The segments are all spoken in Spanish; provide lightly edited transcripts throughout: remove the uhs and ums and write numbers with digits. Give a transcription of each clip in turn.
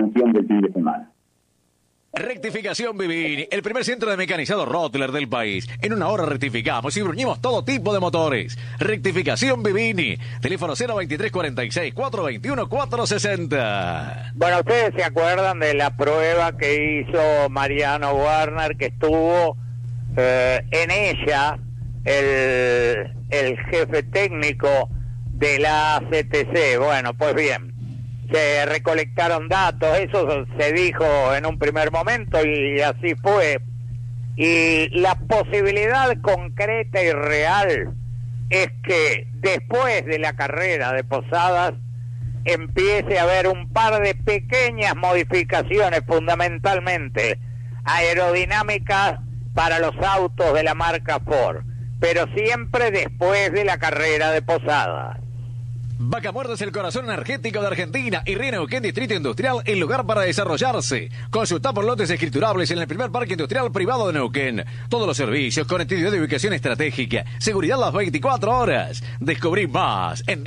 sanción del fin de semana. Rectificación Vivini, el primer centro de mecanizado Rottler del país. En una hora rectificamos y bruñimos todo tipo de motores. Rectificación Vivini, teléfono 02346 421 460. Bueno, ustedes se acuerdan de la prueba que hizo Mariano Werner, que estuvo en ella el jefe técnico de la ACTC. Bueno, pues bien, se recolectaron datos, eso se dijo en un primer momento y así fue. Y la posibilidad concreta y real es que después de la carrera de Posadas empiece a haber un par de pequeñas modificaciones, fundamentalmente aerodinámicas para los autos de la marca Ford, pero siempre después de la carrera de Posadas. Vaca Muerta es el corazón energético de Argentina y Río Neuquén Distrito Industrial, el lugar para desarrollarse. Consulta por lotes escriturables en el primer parque industrial privado de Neuquén. Todos los servicios, conectividad de ubicación estratégica, seguridad las 24 horas. Descubrí más en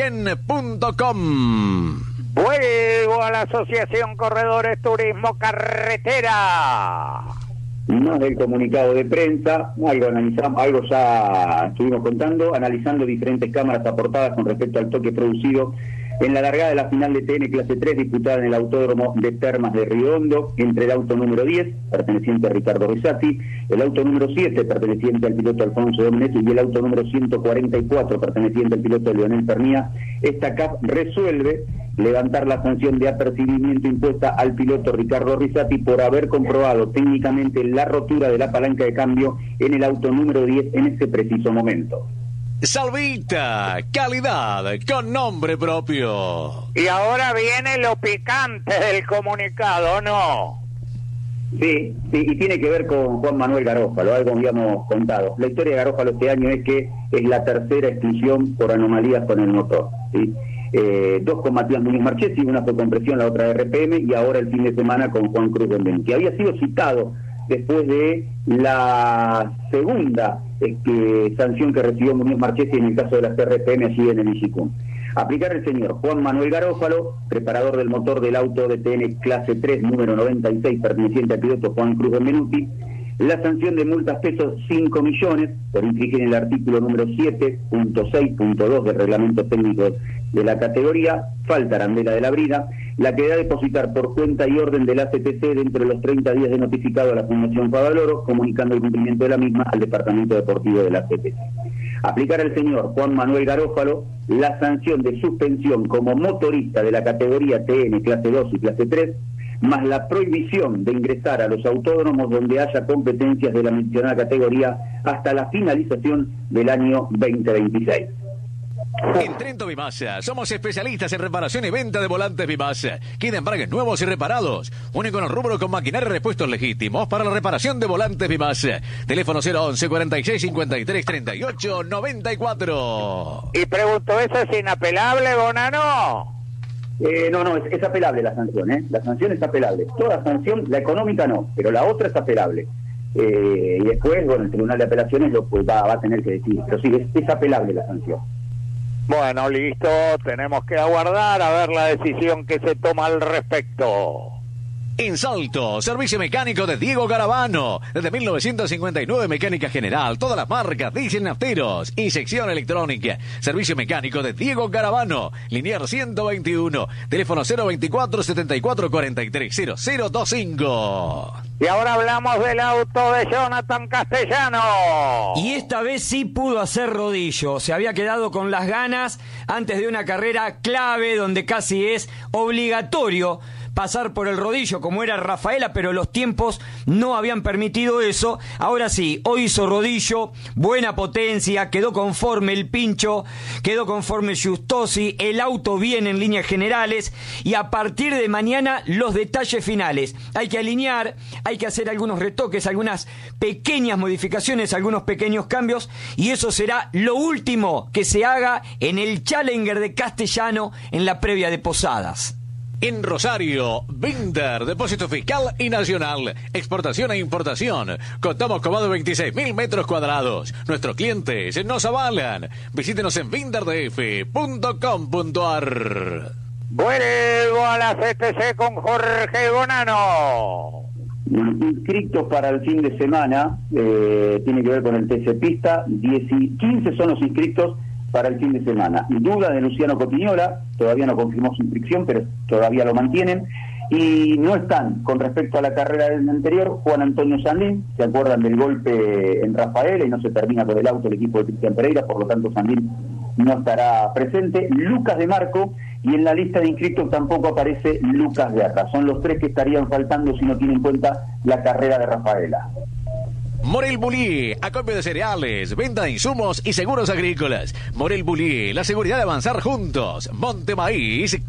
rioneuquén.com. Vuelvo a la Asociación Corredores Turismo Carretera. Más del comunicado de prensa, algo ya estuvimos contando, analizando diferentes cámaras aportadas con respecto al toque producido en la largada de la final de TN Clase 3 disputada en el Autódromo de Termas de Río Hondo, entre el auto número 10, perteneciente a Ricardo Risati, el auto número 7, perteneciente al piloto Alfonso Domenech, y el auto número 144, perteneciente al piloto Leonel Pernía. Esta CAF resuelve levantar la sanción de apercibimiento impuesta al piloto Ricardo Risati por haber comprobado técnicamente la rotura de la palanca de cambio en el auto número 10 en ese preciso momento. Salvita, calidad con nombre propio. Y ahora viene lo picante del comunicado, ¿no? Sí, y tiene que ver con Juan Manuel Garófalo, algo habíamos contado. La historia de Garófalo este año es que es la tercera exclusión por anomalías con el motor, ¿sí? Dos con Matías Muñoz Marchesi, una fue con presión, la otra RPM, y ahora el fin de semana con Juan Cruz Benvenuti. Había sido citado después de la segunda sanción que recibió Muñoz Marchesi en el caso de las RPM allí en el Ichicún. Aplicar el señor Juan Manuel Garófalo, preparador del motor del auto de TN Clase 3, número 96, perteneciente al piloto Juan Cruz Benvenuti, la sanción de multas pesos 5 millones por infringir el artículo número 7.6.2 del reglamento técnico de la categoría, falta arandela de la brida, la que da a depositar por cuenta y orden del ACTC dentro de los 30 días de notificado a la Fundación Favaloro, comunicando el cumplimiento de la misma al Departamento Deportivo del ACTC. Aplicar al señor Juan Manuel Garófalo la sanción de suspensión como motorista de la categoría TN Clase 2 y Clase 3, más la prohibición de ingresar a los autódromos donde haya competencias de la mencionada categoría hasta la finalización del año 2026. En Trento Vimasa somos especialistas en reparación y venta de volantes Vimasa. Queda embragues nuevos y reparados. Único en el rubro con maquinaria y repuestos legítimos para la reparación de volantes Vimasa. Teléfono 011 46 53 38 94. Y pregunto, ¿eso es inapelable, Bonano? No, es apelable la sanción, ¿eh? La sanción es apelable. Toda sanción, la económica no, pero la otra es apelable. Y después, bueno, el Tribunal de Apelaciones va a tener que decidir. Pero sí, es apelable la sanción. Bueno, listo, tenemos que aguardar a ver la decisión que se toma al respecto. En Salto, servicio mecánico de Diego Garavano. Desde 1959, mecánica general, todas las marcas, diésel nafteros y sección electrónica. Servicio mecánico de Diego Garavano. Linier 121. Teléfono 024 74 43 0025. Y ahora hablamos del auto de Jonathan Castellano. Y esta vez sí pudo hacer rodillo. Se había quedado con las ganas antes de una carrera clave donde casi es obligatorio pasar por el rodillo como era Rafaela, pero los tiempos no habían permitido eso. Ahora sí, hoy hizo rodillo, buena potencia, quedó conforme el Pincho, quedó conforme Giustosi, el auto bien en líneas generales, y a partir de mañana los detalles finales. Hay que alinear, hay que hacer algunos retoques, algunas pequeñas modificaciones, algunos pequeños cambios, y eso será lo último que se haga en el Challenger de Castellano en la previa de Posadas. En Rosario, Binder, depósito fiscal y nacional, exportación e importación. Contamos con más de 26.000 metros cuadrados. Nuestros clientes nos avalan. Visítenos en binderdf.com.ar. Vuelvo a la CTC con Jorge Bonano. Inscritos para el fin de semana, tiene que ver con el TC Pista, 15 son los inscritos para el fin de semana. Duda de Luciano Cotignola, todavía no confirmó su inscripción, pero todavía lo mantienen. Y no están, con respecto a la carrera del anterior, Juan Antonio Sandín, se acuerdan del golpe en Rafaela y no se termina con el auto el equipo de Cristian Pereira, por lo tanto Sandín no estará presente. Lucas de Marco, y en la lista de inscritos tampoco aparece Lucas Guerra. Son los tres que estarían faltando si no tienen en cuenta la carrera de Rafaela. Morel Bulí, acopio de cereales, venta de insumos y seguros agrícolas. Morel Bulí, la seguridad de avanzar juntos. Monte Maíz,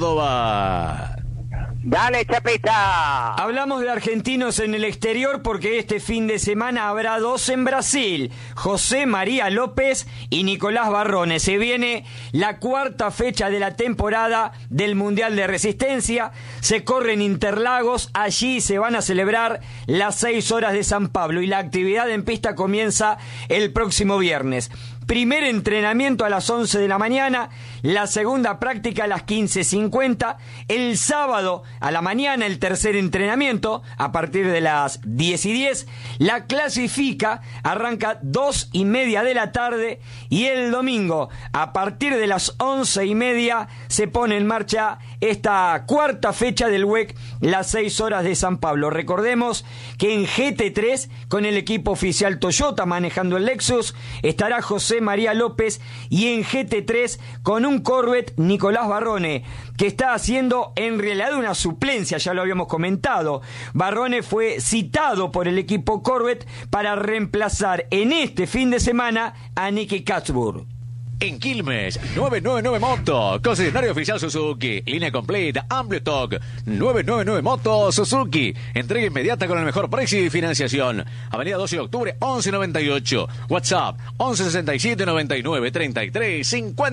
Córdoba. Dale, Chapita. Hablamos de argentinos en el exterior porque este fin de semana habrá dos en Brasil, José María López y Nicolás Barrone. Se viene la cuarta fecha de la temporada del Mundial de Resistencia, se corre en Interlagos, allí se van a celebrar las 6 horas de San Pablo y la actividad en pista comienza el próximo viernes. Primer entrenamiento a las 11 de la mañana, la segunda práctica a las 15:50, el sábado a la mañana el tercer entrenamiento a partir de las 10:10, la clasifica arranca 2:30 de la tarde y el domingo a partir de las 11:30 se pone en marcha esta cuarta fecha del WEC, las 6 horas de San Pablo. Recordemos que en GT3 con el equipo oficial Toyota manejando el Lexus estará José María López y en GT3 con un Corvette Nicolás Barrone, que está haciendo en realidad una suplencia, ya lo habíamos comentado. Barrone fue citado por el equipo Corvette para reemplazar en este fin de semana a Nicky Katzburg. En Quilmes, 999 Moto, concesionario oficial Suzuki, línea completa, amplio stock, 999 Moto Suzuki, entrega inmediata con el mejor precio y financiación. Avenida 12 de octubre, 1198, WhatsApp, 1167 99 33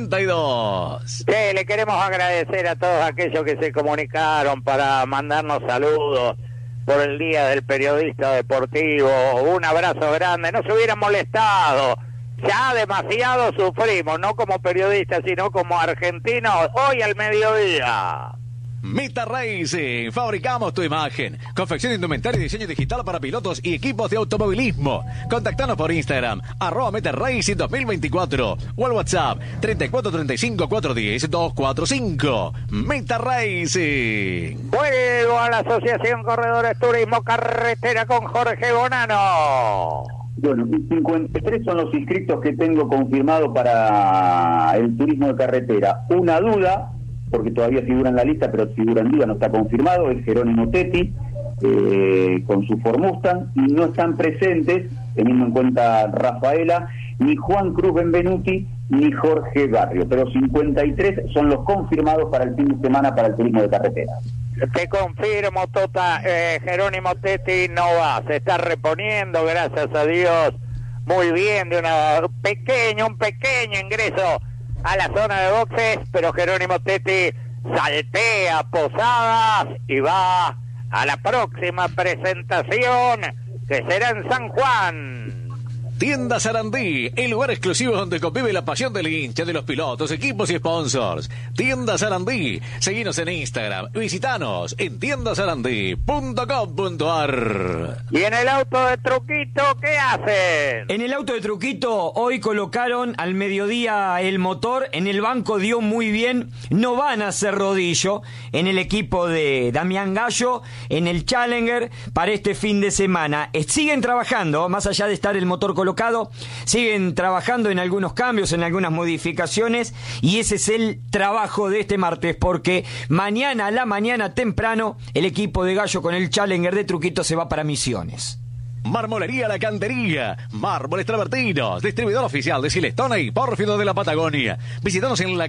52. Sí, le queremos agradecer a todos aquellos que se comunicaron para mandarnos saludos por el Día del Periodista Deportivo. Un abrazo grande, no se hubieran molestado. Ya demasiado sufrimos, no como periodistas, sino como argentinos, hoy al mediodía. Meta Racing, fabricamos tu imagen. Confección de indumentaria y diseño digital para pilotos y equipos de automovilismo. Contactanos por Instagram, @Meta Racing 2024 o al WhatsApp 3435 410 245. Meta Racing. Vuelvo a la Asociación Corredores Turismo Carretera con Jorge Bonano. Bueno, 53 son los inscritos que tengo confirmado para el turismo de carretera. Una duda, porque todavía figura en la lista, pero figura en duda, no está confirmado, es Jerónimo Tetti, con su Ford Mustang, y no están presentes, teniendo en cuenta Rafaela, ni Juan Cruz Benvenuti, ni Jorge Barrio, pero 53 son los confirmados para el fin de semana para el turismo de carretera. Te confirmo, Tota, Jerónimo Tetti no va, se está reponiendo, gracias a Dios, muy bien, de un pequeño ingreso a la zona de boxes, pero Jerónimo Tetti saltea Posadas y va a la próxima presentación, que será en San Juan. Tienda Sarandí, el lugar exclusivo donde convive la pasión del hincha, de los pilotos, equipos y sponsors. Tienda Sarandí, seguinos en Instagram, visitanos en tiendasarandí.com.ar. ¿Y en el auto de Truquito qué hacen? En el auto de Truquito hoy colocaron al mediodía el motor, en el banco dio muy bien, no van a hacer rodillo en el equipo de Damián Gallo, en el Challenger para este fin de semana. Siguen trabajando, más allá de estar el motor colocado, siguen trabajando en algunos cambios, en algunas modificaciones, y ese es el trabajo de este martes, porque mañana a la mañana temprano el equipo de Gallo con el Challenger de Truquito se va para Misiones. Marmolería La Cantería, mármoles travertinos, distribuidor oficial de Silestona y Pórfido de la Patagonia. Visítanos en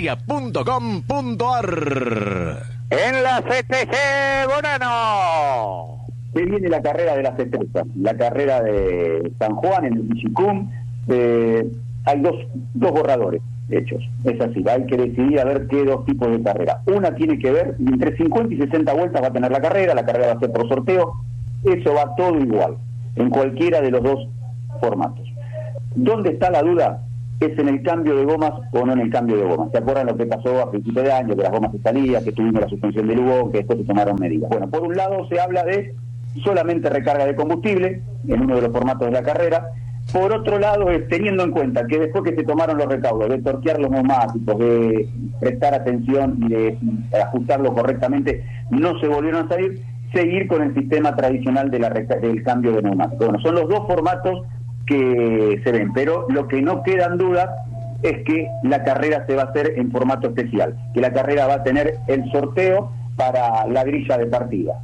lacantería.com.ar. En la CTC Bonano. Se viene la carrera de las estrellas, la carrera de San Juan en el Villicum. Hay dos borradores hechos, es así, hay que decidir a ver qué dos tipos de carrera. Una tiene que ver, entre 50 y 60 vueltas va a tener la carrera va a ser por sorteo, eso va todo igual, en cualquiera de los dos formatos. ¿Dónde está la duda? es en el cambio de gomas o no en el cambio de gomas. ¿Se acuerdan lo que pasó a principios de año, que las gomas se salían, que tuvimos la suspensión de Lugón, que después se tomaron medidas? Bueno, por un lado se habla de solamente recarga de combustible, en uno de los formatos de la carrera. Por otro lado, es teniendo en cuenta que después que se tomaron los recaudos de torquear los neumáticos, de prestar atención y de ajustarlo correctamente, no se volvieron a salir, seguir con el sistema tradicional del cambio de neumáticos. Bueno, son los dos formatos que se ven, pero lo que no queda en duda es que la carrera se va a hacer en formato especial, que la carrera va a tener el sorteo para la grilla de partida.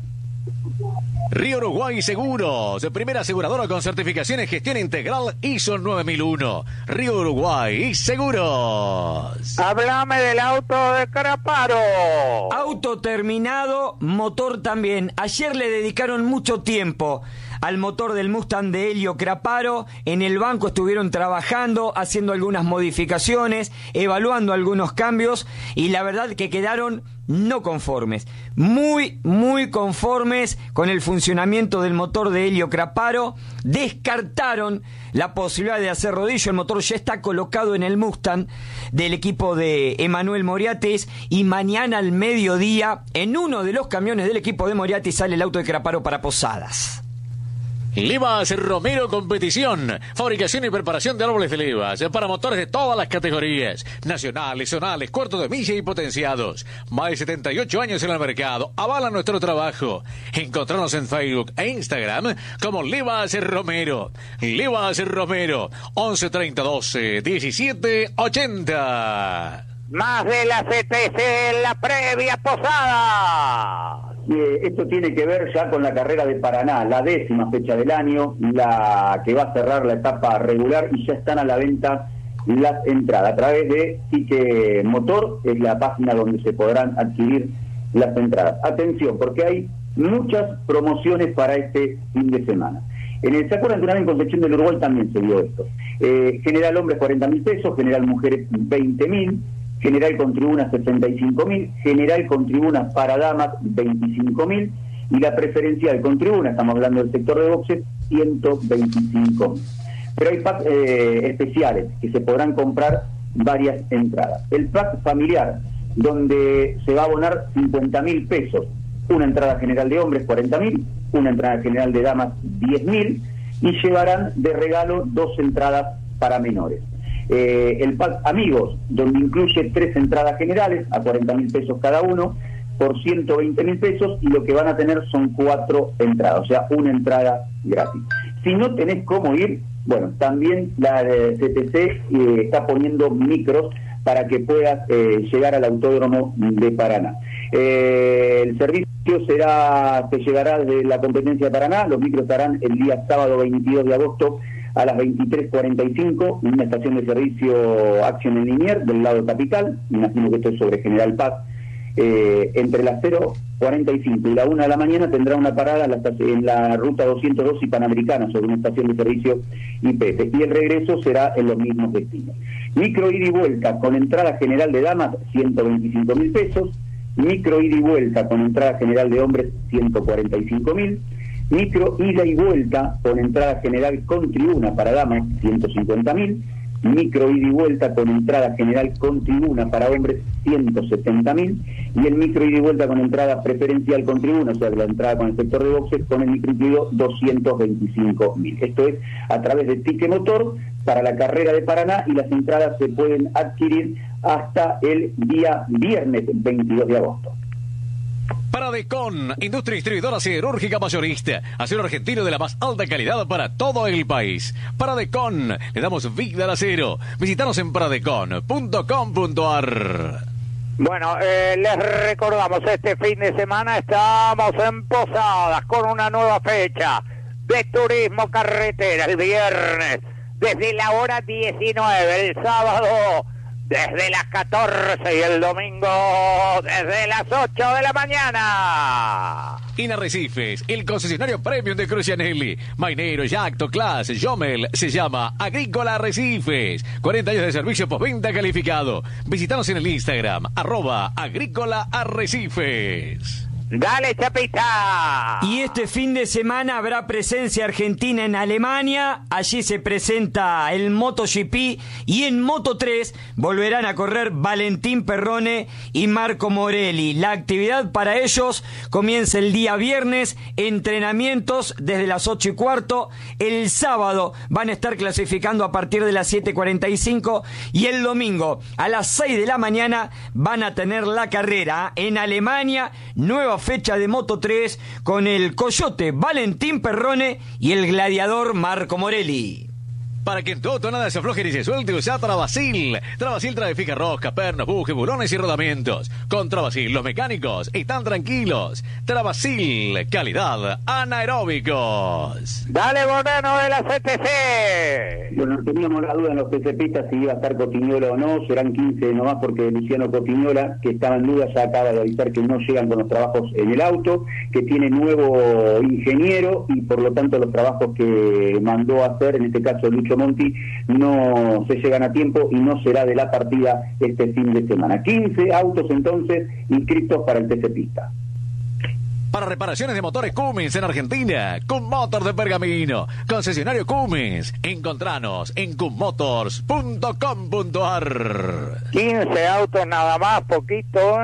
Río Uruguay Seguros, primera aseguradora con certificación en gestión integral ISO 9001. Río Uruguay Seguros. Háblame del auto de Caraparo. Auto terminado, motor también. Ayer le dedicaron mucho tiempo al motor del Mustang de Helio Craparo. En el banco estuvieron trabajando, haciendo algunas modificaciones, evaluando algunos cambios, y la verdad que quedaron no conformes, muy conformes con el funcionamiento del motor de Helio Craparo. Descartaron la posibilidad de hacer rodillo. El motor ya está colocado en el Mustang del equipo de Emanuel Moriatis, y mañana al mediodía en uno de los camiones del equipo de Moriatis sale el auto de Craparo para Posadas. Levas Romero Competición, fabricación y preparación de árboles de levas para motores de todas las categorías, nacionales, zonales, cuartos de milla y potenciados. Más de 78 años en el mercado, avalan nuestro trabajo. Encontrarnos en Facebook e Instagram como Levas Romero. Levas Romero, 11 30 12 17 80. Más de la CTC en la previa Posada. Esto tiene que ver ya con la carrera de Paraná, la 10ª fecha del año, la que va a cerrar la etapa regular, y ya están a la venta las entradas a través de Tique Motor, es la página donde se podrán adquirir las entradas. Atención, porque hay muchas promociones para este fin de semana. En el Sakura Entrenamiento en Concepción del Uruguay también se dio esto. General hombres 40.000 pesos, general mujeres 20.000, general con tribunas 65.000, general con tribunas para damas 25.000, y la preferencial con tribuna, estamos hablando del sector de boxes, 125.000. Pero hay packs especiales que se podrán comprar varias entradas. El pack familiar, donde se va a abonar 50.000 pesos, una entrada general de hombres 40.000, una entrada general de damas 10.000, y llevarán de regalo 2 entradas para menores. El pack amigos, donde incluye 3 entradas generales a 40.000 pesos cada uno, por 120.000 pesos, y lo que van a tener son 4 entradas, o sea, una entrada gratis. Si no tenés cómo ir, bueno, también la CTC está poniendo micros para que puedas llegar al Autódromo de Paraná. El servicio se llevará de la competencia de Paraná. Los micros estarán el día sábado 22 de agosto a las 23:45 en una estación de servicio Acción en Liniers del lado capital. Imagino que esto es sobre General Paz. Entre las 0:45 y la 1 de la mañana tendrá una parada en la ruta 202 y Panamericana sobre una estación de servicio IPF, y el regreso será en los mismos destinos. Micro ida y vuelta con entrada general de damas 125.000 pesos, micro ida y vuelta con entrada general de hombres 145.000, micro ida y vuelta con entrada general con tribuna para damas 150.000, micro ida y vuelta con entrada general con tribuna para hombres 170.000, y el micro ida y vuelta con entrada preferencial con tribuna, o sea, la entrada con el sector de boxes, con el micro incluido 225.000. Esto es a través de Tique Motor para la carrera de Paraná, y las entradas se pueden adquirir hasta el día viernes 22 de agosto. Paradecon, industria distribuidora siderúrgica mayorista, acero argentino de la más alta calidad para todo el país. Paradecon, le damos vida al acero. Visítanos en paradecon.com.ar. Bueno, les recordamos, este fin de semana estamos en Posadas con una nueva fecha de turismo carretera el viernes desde la hora 19, el sábado desde las 14 y el domingo desde las 8 de la mañana. En Arrecifes, el concesionario premium de Crucianelli, Mainero, Yacto, Class, Jomel, se llama Agrícola Arrecifes. 40 años de servicio postventa calificado. Visítanos en el Instagram, @Agrícola Arrecifes. Dale, Chapita. Y este fin de semana habrá presencia argentina en Alemania. Allí se presenta el MotoGP y en Moto3 volverán a correr Valentín Perrone y Marco Morelli. La actividad para ellos comienza el día viernes, entrenamientos desde las 8:15. El sábado van a estar clasificando a partir de las 7:45 y el domingo a las 6 de la mañana van a tener la carrera en Alemania. Nueva fecha de Moto3 con el Coyote Valentín Perrone y el Gladiador Marco Morelli. Para que en tu auto nada se afloje ni se suelte, usa Travasil. Travasil trae fija rosca, pernos, bujes, bulones y rodamientos. Con Travasil los mecánicos están tranquilos. Travasil, calidad anaeróbicos. Dale, Bonano de la CTC. Bueno, teníamos la duda en los PCPistas si iba a estar Cotignola o no. Serán 15 nomás porque Luciano Cotignola, que estaba en duda, ya acaba de avisar que no llegan con los trabajos en el auto, que tiene nuevo ingeniero y por lo tanto los trabajos que mandó a hacer, en este caso Lucho Monti, no se llegan a tiempo y no será de la partida este fin de semana. 15 autos entonces inscritos para el TC Pista. Para reparaciones de motores Cummins en Argentina, Cummotor de Pergamino, concesionario Cummins. Encontranos en cummotors.com.ar. 15 autos nada más, poquito,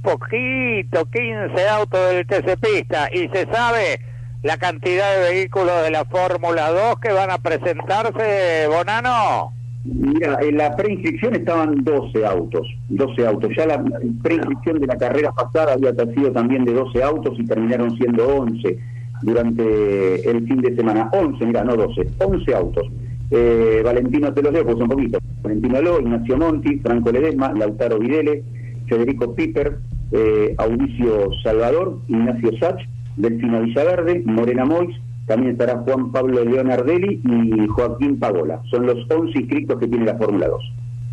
15 autos del TC Pista. Y se sabe la cantidad de vehículos de la Fórmula 2 que van a presentarse, Bonano. Mira, en la preinscripción estaban 12 autos. Ya la preinscripción de la carrera pasada había sido también de 12 autos y terminaron siendo 11 durante el fin de semana. 11, mira, no 12, 11 autos. Valentino, te los leo, pues un poquito. Valentino Ló, Ignacio Monti, Franco Ledesma, Lautaro Videle, Federico Piper, Audicio Salvador, Ignacio Sach, Delfino Villaverde, Morena Mois, también estará Juan Pablo Leonardelli y Joaquín Pagola. Son los 11 inscritos que tiene la Fórmula 2.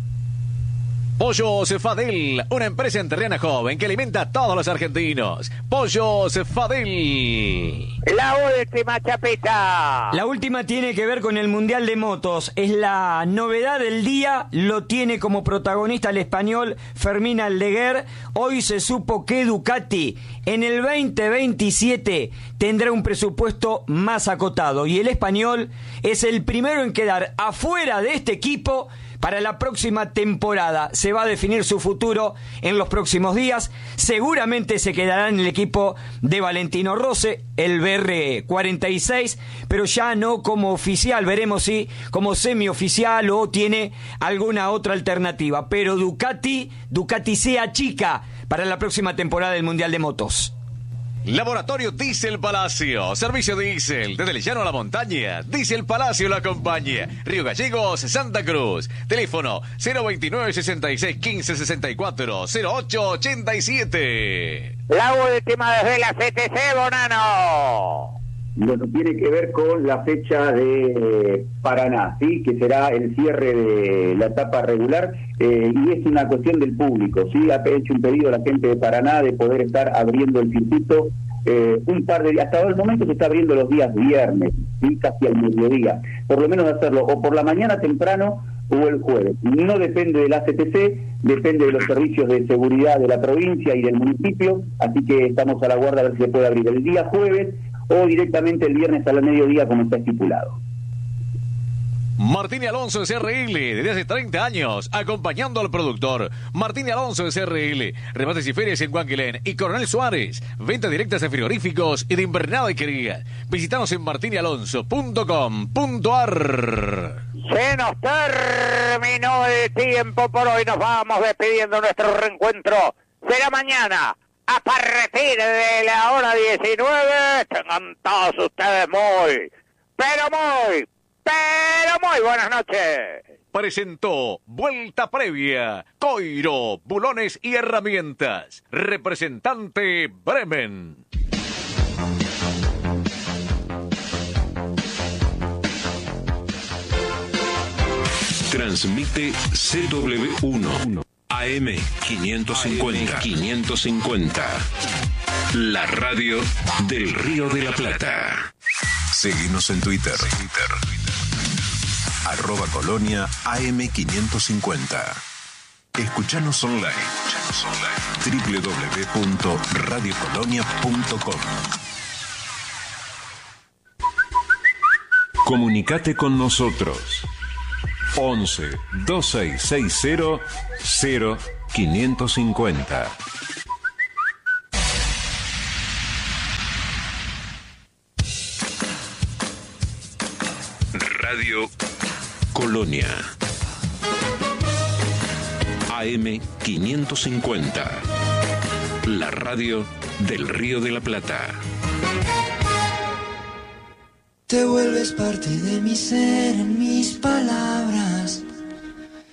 Pollo Cefadel, una empresa enterriana joven que alimenta a todos los argentinos. Pollo Cefadel. La última, Chapita. La última tiene que ver con el Mundial de Motos. Es la novedad del día. Lo tiene como protagonista el español Fermín Aldeguer. Hoy se supo que Ducati en el 2027 tendrá un presupuesto más acotado. Y el español es el primero en quedar afuera de este equipo para la próxima temporada. Se va a definir su futuro en los próximos días. Seguramente se quedará en el equipo de Valentino Rossi, el BR46, pero ya no como oficial. Veremos si como semioficial o tiene alguna otra alternativa. Pero Ducati se achica para la próxima temporada del Mundial de Motos. Laboratorio Diesel Palacio, servicio diésel, desde el llano a la montaña, Diesel Palacio lo acompaña, Río Gallegos, Santa Cruz, teléfono 029 66 15 64 08 87. La última desde la CTC, Bonano. Bueno, tiene que ver con la fecha de Paraná, ¿sí? Que será el cierre de la etapa regular, y es una cuestión del público, ¿sí? Ha hecho un pedido a la gente de Paraná de poder estar abriendo el circuito un par de días. Hasta el momento se está abriendo los días viernes, ¿sí? Casi al mediodía. Por lo menos hacerlo o por la mañana temprano o el jueves. No depende de la CTC, depende de los servicios de seguridad de la provincia y del municipio, así que estamos a la guardia a ver si se puede abrir el día jueves o directamente el viernes a la mediodía como está estipulado. Martín y Alonso de CRL, desde hace 30 años, acompañando al productor. Martín y Alonso de CRL, remates y ferias en Huanquilén y Coronel Suárez, ventas directas de frigoríficos y de invernada y querida. Visítanos en martinialonso.com.ar. Se nos terminó el tiempo por hoy, nos vamos despidiendo. Nuestro reencuentro será mañana a partir de la hora 19. Tengan todos ustedes muy buenas noches. Presentó Vuelta Previa, Coiro, Bulones y Herramientas. Representante Bremen. Transmite CW1 AM550. La radio del Río de la Plata. Seguinos en Twitter. @Colonia AM550. Escuchanos online. www.radiocolonia.com. Comunicate con nosotros. 11 2660 0550. Radio Colonia. AM 550. La radio del Río de la Plata. Te vuelves parte de mi ser, en mis palabras.